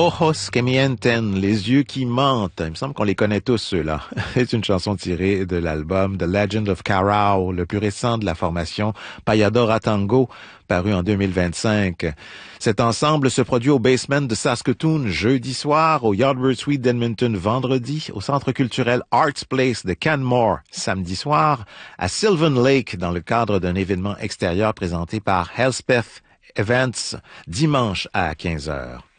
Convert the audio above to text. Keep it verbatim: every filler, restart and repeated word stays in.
Ojos que mienten, les yeux qui mentent. Il me semble qu'on les connaît tous, ceux-là. C'est une chanson tirée de l'album The Legend of Carao, le plus récent de la formation Payadora Tango, paru en deux mille vingt-cinq. Cet ensemble se produit au Basement de Saskatoon jeudi soir, au Yardbird Suite d'Edmonton vendredi, au Centre culturel Arts Place de Canmore samedi soir, à Sylvan Lake dans le cadre d'un événement extérieur présenté par Elspeth Events dimanche à quinze heures.